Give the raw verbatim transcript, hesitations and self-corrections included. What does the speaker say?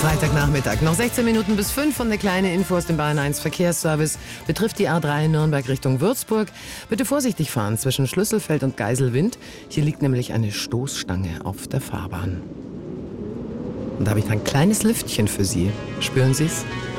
Freitagnachmittag, noch sechzehn Minuten bis fünf und eine kleine Info aus dem Bayern eins Verkehrsservice. Betrifft die A drei Nürnberg Richtung Würzburg. Bitte vorsichtig fahren zwischen Schlüsselfeld und Geiselwind. Hier liegt nämlich eine Stoßstange auf der Fahrbahn. Und da habe ich ein kleines Lüftchen für Sie. Spüren Sie es?